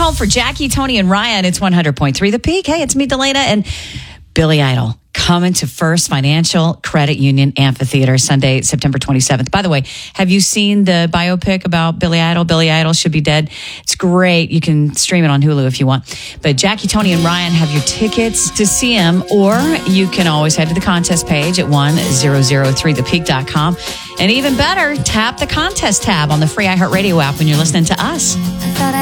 home for Jackie, Tony, and Ryan. It's 100.3 The Peak. Hey, it's me, Delana, and Billy Idol coming to First Financial Credit Union Amphitheater Sunday, September 27th. By the way, have you seen the biopic about Billy Idol? Billy Idol Should Be Dead. It's great. You can stream it on Hulu if you want. But Jackie, Tony, and Ryan have your tickets to see him, or you can always head to the contest page at 1003thepeak.com. And even better, tap the contest tab on the free iHeartRadio app when you're listening to us.